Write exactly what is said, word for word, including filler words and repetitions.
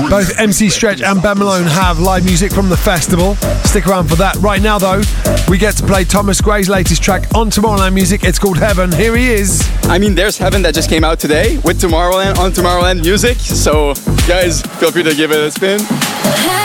Both M C Stretch and Ben Malone have live music from the festival. Stick around for that. Right now, though, we get to play Thomas Gray's latest track on Tomorrowland Music. It's called Heaven. Here he is. I mean, there's Heaven that just came out today with Tomorrowland on Tomorrowland Music. So, guys, feel free to give it a spin.